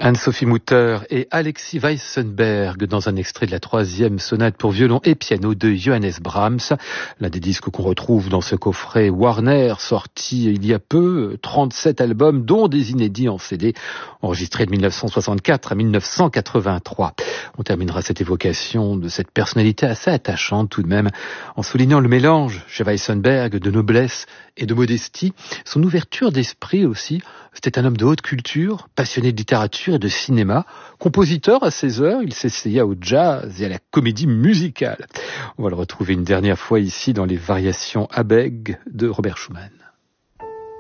Anne-Sophie Mutter et Alexis Weissenberg dans un extrait de la 3e sonate pour violon et piano de Johannes Brahms, l'un des disques qu'on retrouve dans ce coffret Warner sorti il y a peu, 37 albums dont des inédits en CD enregistrés de 1964 à 1983. On terminera cette évocation de cette personnalité assez attachante tout de même en soulignant le mélange chez Weissenberg de noblesse et de modestie, son ouverture d'esprit aussi. C'était un homme de haute culture, passionné de littérature et de cinéma. Compositeur à ses heures, il s'essaya au jazz et à la comédie musicale. On va le retrouver une dernière fois ici dans les variations à bègue de Robert Schumann.